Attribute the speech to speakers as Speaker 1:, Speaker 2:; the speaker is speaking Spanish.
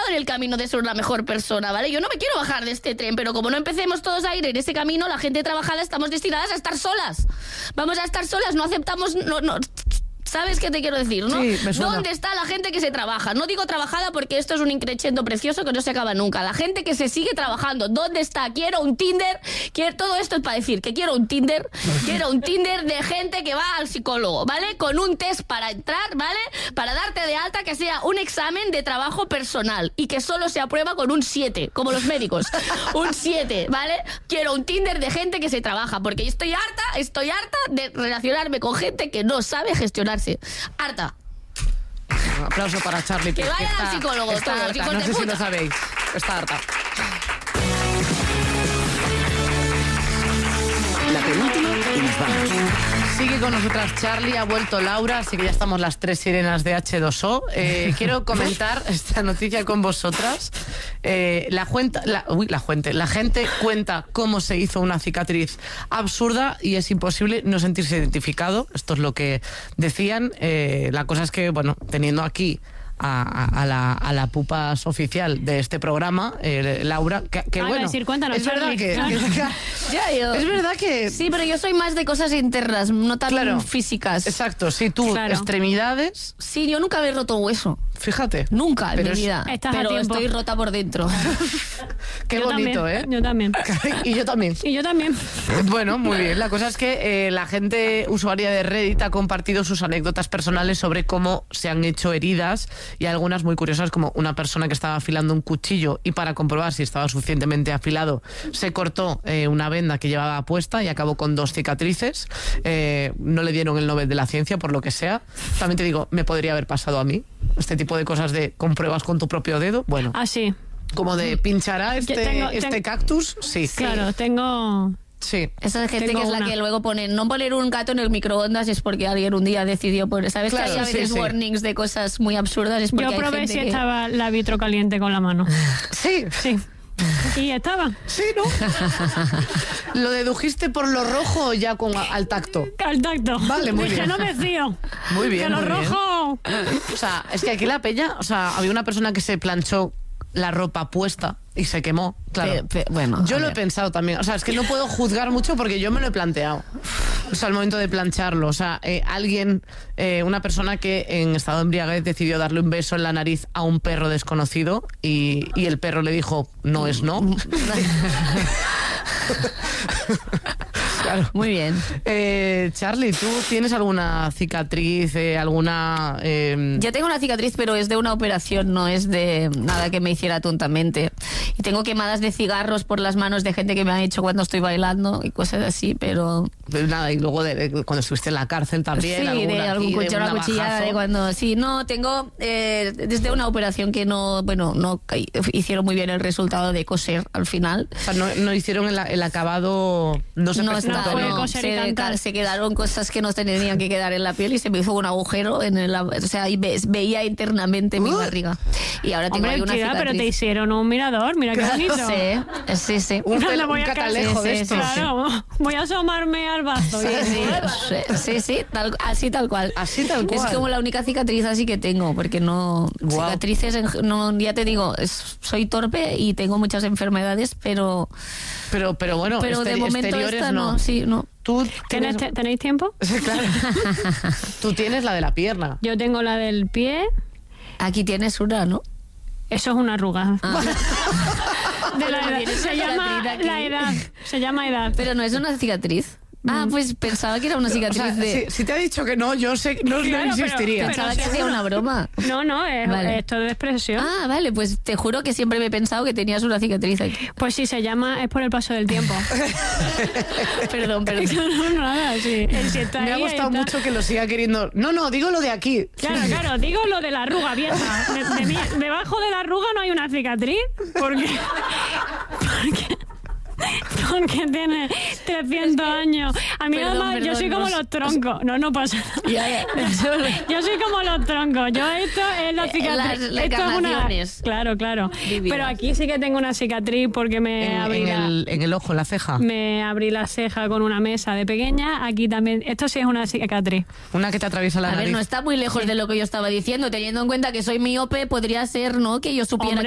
Speaker 1: en el camino de ser una mejor persona, ¿vale? Yo no me quiero bajar de este tren, pero como no empecemos todos a ir en ese camino, la gente trabajada estamos destinadas a estar solas. Vamos a estar solas, no aceptamos... No. ¿Sabes qué te quiero decir, no?
Speaker 2: Sí, me suena.
Speaker 1: ¿Dónde está la gente que se trabaja? No digo trabajada porque esto es un increchendo precioso que no se acaba nunca. La gente que se sigue trabajando, ¿dónde está? Quiero un Tinder, todo esto es para decir que quiero un Tinder de gente que va al psicólogo, ¿vale? Con un test para entrar, ¿vale? Para darte de alta, que sea un examen de trabajo personal y que solo se aprueba con un 7, como los médicos. Un 7, ¿vale? Quiero un Tinder de gente que se trabaja, porque estoy harta de relacionarme con gente que no sabe gestionarse. Harta.
Speaker 2: Un aplauso para Charlie.
Speaker 1: Que vayan al psicólogo
Speaker 2: está
Speaker 1: todos,
Speaker 2: harta.
Speaker 1: hijos
Speaker 2: No
Speaker 1: de
Speaker 2: sé si
Speaker 1: puta.
Speaker 2: lo sabéis. Está harta.
Speaker 3: La penúltima y nos vamos.
Speaker 2: Sigue con nosotras Charlie, ha vuelto Laura, así que ya estamos las 3 sirenas de H2O. Quiero comentar esta noticia con vosotras. La gente cuenta cómo se hizo una cicatriz absurda y es imposible no sentirse identificado. Esto es lo que decían. La cosa es que, bueno, teniendo aquí a la pupas oficial de este programa, Laura, que bueno,
Speaker 4: decir, cuéntanos,
Speaker 2: es verdad
Speaker 4: Charlie.
Speaker 1: Es
Speaker 2: verdad que
Speaker 1: Sí, pero yo soy más de cosas internas, no tan
Speaker 2: Claro.
Speaker 1: físicas.
Speaker 2: exacto, sí, tú
Speaker 4: Claro.
Speaker 2: extremidades,
Speaker 1: Sí, yo nunca me he roto un hueso.
Speaker 2: fíjate,
Speaker 1: Nunca
Speaker 2: Pero
Speaker 1: en mi vida.
Speaker 4: Estás a
Speaker 1: pero
Speaker 4: tiempo.
Speaker 1: estoy rota por dentro.
Speaker 2: qué
Speaker 4: Yo
Speaker 2: bonito,
Speaker 4: también, Yo también.
Speaker 2: Y yo también.
Speaker 4: Y yo también.
Speaker 2: Bueno, muy bien. La cosa es que la gente usuaria de Reddit ha compartido sus anécdotas personales sobre cómo se han hecho heridas y algunas muy curiosas, como una persona que estaba afilando un cuchillo y para comprobar si estaba suficientemente afilado se cortó una venda que llevaba puesta y acabó con 2 cicatrices. No le dieron el Nobel de la Ciencia por lo que sea. También te digo, me podría haber pasado a mí este tipo de cosas de compruebas con tu propio dedo. Bueno,
Speaker 4: Así.
Speaker 2: como de pinchará
Speaker 4: tengo-
Speaker 2: cactus. Sí,
Speaker 4: Claro, tengo...
Speaker 2: sí.
Speaker 1: Esa gente
Speaker 4: Tengo
Speaker 1: que es la
Speaker 4: una.
Speaker 1: que luego pone, no poner un gato en el microondas es porque alguien un día decidió poner, ¿sabes?
Speaker 2: Claro,
Speaker 1: que hay a veces
Speaker 2: sí, sí.
Speaker 1: warnings de cosas muy absurdas, es porque
Speaker 4: Yo
Speaker 1: hay
Speaker 4: probé
Speaker 1: gente
Speaker 4: si
Speaker 1: que...
Speaker 4: estaba la vitro caliente con la mano.
Speaker 2: Sí,
Speaker 4: Sí. Y estaba.
Speaker 2: sí, ¿no? ¿Lo dedujiste por lo rojo o ya al tacto?
Speaker 4: Al tacto.
Speaker 2: Vale, muy
Speaker 4: Dije,
Speaker 2: bien.
Speaker 4: no me fío.
Speaker 2: Muy bien,
Speaker 4: De lo
Speaker 2: muy bien.
Speaker 4: rojo.
Speaker 2: O sea, es que aquí la peña, o sea, había una persona que se planchó la ropa puesta y se quemó, claro.
Speaker 1: bueno,
Speaker 2: Yo
Speaker 1: a
Speaker 2: lo he
Speaker 1: ver.
Speaker 2: pensado también, o sea, es que no puedo juzgar mucho porque yo me lo he planteado. O sea, al momento de plancharlo, o sea, una persona que en estado de embriaguez decidió darle un beso en la nariz a un perro desconocido y el perro le dijo, no es no. Claro.
Speaker 1: Muy bien.
Speaker 2: Charlie, ¿tú tienes alguna cicatriz, alguna...?
Speaker 1: Yo tengo una cicatriz, pero es de una operación, no es de nada que me hiciera tontamente. Y tengo quemadas de cigarros por las manos de gente que me ha hecho cuando estoy bailando y cosas así, pero...
Speaker 2: Nada, y luego de cuando estuviste en la cárcel también.
Speaker 1: Sí, de algún
Speaker 2: de
Speaker 1: cuchillo,
Speaker 2: un
Speaker 1: una cuchillada
Speaker 2: navajazo.
Speaker 1: de cuando... Sí, no, tengo desde una operación que no hicieron muy bien el resultado de coser al final.
Speaker 2: O sea, no hicieron el acabado, no se presentó.
Speaker 4: fue
Speaker 2: bien.
Speaker 4: coser y cantar.
Speaker 1: se quedaron cosas que no tenían que quedar en la piel y se me hizo un agujero o sea, y veía internamente mi barriga. Y ahora tengo
Speaker 4: Hombre,
Speaker 1: ahí una
Speaker 4: tía,
Speaker 1: cicatriz.
Speaker 4: pero te hicieron un mirador, mira qué bonito.
Speaker 1: Sí.
Speaker 2: Un
Speaker 4: Le voy a
Speaker 2: catalejo de
Speaker 1: sí,
Speaker 2: estos.
Speaker 4: Claro, voy a asomarme al bazo.
Speaker 1: Sí, así tal cual.
Speaker 2: Así tal cual.
Speaker 1: Es como la única cicatriz así que tengo, porque no...
Speaker 2: Guau.
Speaker 1: Cicatrices, no, ya te digo, soy torpe y tengo muchas enfermedades, pero
Speaker 2: bueno,
Speaker 1: de momento
Speaker 2: exteriores
Speaker 1: esta
Speaker 2: no.
Speaker 1: sí, no.
Speaker 2: Tú tienes,
Speaker 4: ¿Tenéis tiempo?
Speaker 2: Sí, claro. Tú tienes la de la pierna.
Speaker 4: Yo tengo la del pie.
Speaker 1: Aquí tienes una, ¿no?
Speaker 4: Eso es una arruga.
Speaker 1: Ah.
Speaker 4: De la edad.
Speaker 1: Tienes
Speaker 4: Se
Speaker 1: una
Speaker 4: llama
Speaker 1: cicatriz aquí.
Speaker 4: la edad. Se llama edad.
Speaker 1: Pero no es una cicatriz. Pues pensaba que era una
Speaker 2: O
Speaker 1: cicatriz
Speaker 2: sea,
Speaker 1: de...
Speaker 2: si te ha dicho que no, yo sé, no
Speaker 4: Claro,
Speaker 2: insistiría.
Speaker 1: Pensaba que hacía una broma.
Speaker 4: No, es
Speaker 1: Vale.
Speaker 4: esto de expresión.
Speaker 1: Vale, pues te juro que siempre me he pensado que tenías una cicatriz aquí.
Speaker 4: Pues sí, se llama, es por el paso del tiempo.
Speaker 1: Perdón.
Speaker 4: No, nada, sí. Si está
Speaker 2: Me ha
Speaker 4: ahí,
Speaker 2: gustado
Speaker 4: está.
Speaker 2: mucho que lo siga queriendo. No, digo lo de aquí.
Speaker 4: Claro, digo lo de la arruga vieja. Debajo de la arruga no hay una cicatriz. Porque tiene 300 años. A mí
Speaker 1: Perdón,
Speaker 4: además, yo soy como los troncos. No pasa nada.
Speaker 1: Ya.
Speaker 4: Yo soy como los troncos. Esto es la cicatriz.
Speaker 1: Las
Speaker 4: Esto es una...
Speaker 1: encarnaciones.
Speaker 4: Claro.
Speaker 1: Divinas.
Speaker 4: Pero aquí sí que tengo una cicatriz porque me abrí
Speaker 2: En el ojo, en la ceja.
Speaker 4: me abrí la ceja con una mesa de pequeña. Aquí también. Esto sí es una cicatriz.
Speaker 2: Una que te atraviesa la
Speaker 1: A
Speaker 2: nariz.
Speaker 1: ver, no está muy lejos de lo que yo estaba diciendo. Teniendo en cuenta que soy miope, podría ser, ¿no? Que yo supiera
Speaker 4: Hombre,